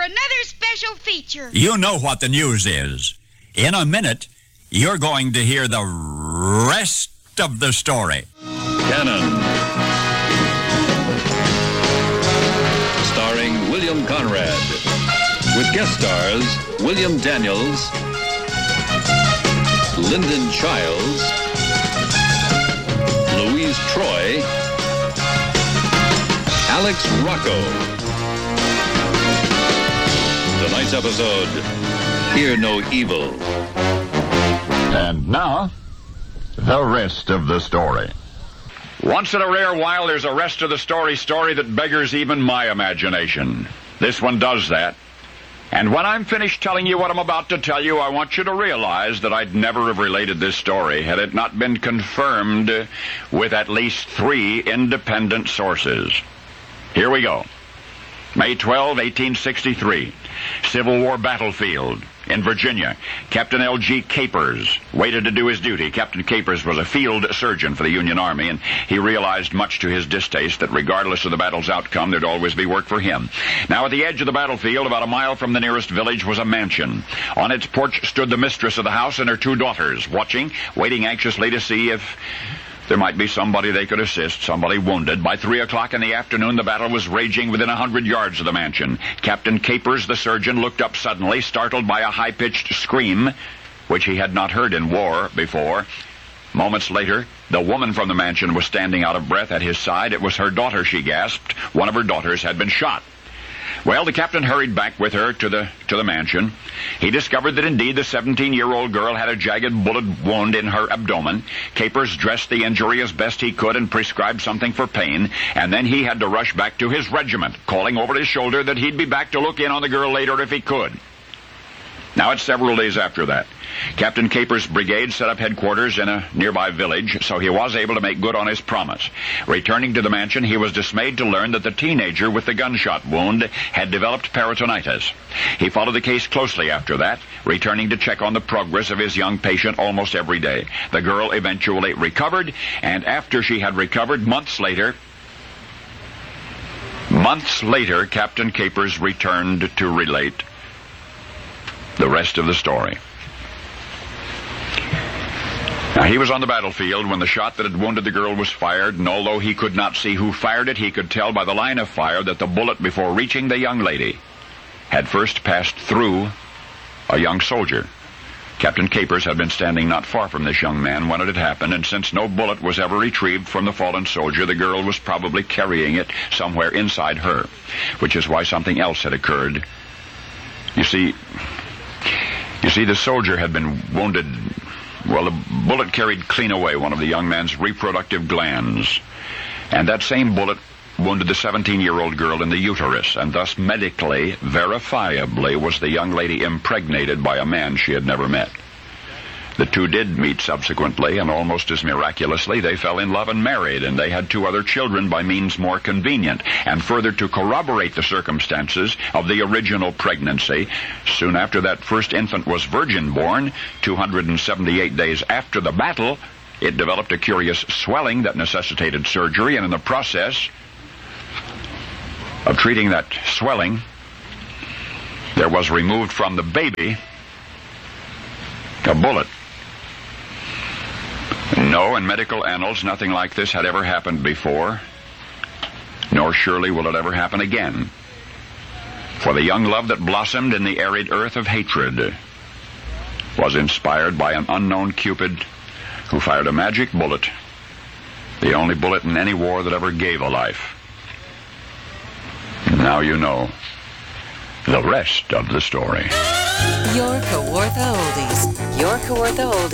another special feature. You know what the news is. In a minute, you're going to hear the rest of the story. Cannon. Starring William Conrad. With guest stars William Daniels, Lyndon Childs, Louise Troy, Alex Rocco. Tonight's episode, Hear No Evil. And now, the rest of the story. Once in a rare while, there's a rest of the story that beggars even my imagination. This one does that. And when I'm finished telling you what I'm about to tell you, I want you to realize that I'd never have related this story had it not been confirmed with at least 3 independent sources. Here we go. May 12, 1863, Civil War battlefield in Virginia. Captain L.G. Capers waited to do his duty. Captain Capers was a field surgeon for the Union Army, and he realized, much to his distaste, that regardless of the battle's outcome, there'd always be work for him. Now, at the edge of the battlefield, about a mile from the nearest village, was a mansion. On its porch stood the mistress of the house and her 2 daughters, watching, waiting anxiously to see if there might be somebody they could assist, somebody wounded. By 3 o'clock in the afternoon, the battle was raging within 100 yards of the mansion. Captain Capers, the surgeon, looked up suddenly, startled by a high-pitched scream, which he had not heard in war before. Moments later, the woman from the mansion was standing out of breath at his side. It was her daughter, she gasped. One of her daughters had been shot. Well, the captain hurried back with her to the mansion. He discovered that indeed the 17-year-old girl had a jagged bullet wound in her abdomen. Capers dressed the injury as best he could and prescribed something for pain, and then he had to rush back to his regiment, calling over his shoulder that he'd be back to look in on the girl later if he could. Now, it's several days after that. Captain Capers' brigade set up headquarters in a nearby village, so he was able to make good on his promise. Returning to the mansion, he was dismayed to learn that the teenager with the gunshot wound had developed peritonitis. He followed the case closely after that, returning to check on the progress of his young patient almost every day. The girl eventually recovered, and after she had recovered, months later, Captain Capers returned to relate the rest of the story. Now, he was on the battlefield when the shot that had wounded the girl was fired, and although he could not see who fired it, he could tell by the line of fire that the bullet, before reaching the young lady, had first passed through a young soldier. Captain Capers had been standing not far from this young man when it had happened, and since no bullet was ever retrieved from the fallen soldier, the girl was probably carrying it somewhere inside her, which is why something else had occurred. You see, the soldier had been wounded. Well, the bullet carried clean away one of the young man's reproductive glands, and that same bullet wounded the 17-year-old girl in the uterus, and thus medically, verifiably, was the young lady impregnated by a man she had never met. The two did meet subsequently, and almost as miraculously, they fell in love and married, and they had 2 other children by means more convenient. And further to corroborate the circumstances of the original pregnancy, soon after that first infant was virgin-born, 278 days after the battle, it developed a curious swelling that necessitated surgery, and in the process of treating that swelling, there was removed from the baby a bullet. No, in medical annals, nothing like this had ever happened before, nor surely will it ever happen again. For the young love that blossomed in the arid earth of hatred was inspired by an unknown Cupid who fired a magic bullet, the only bullet in any war that ever gave a life. Now you know the rest of the story. Your Kawartha Oldies. Your Kawartha Oldies.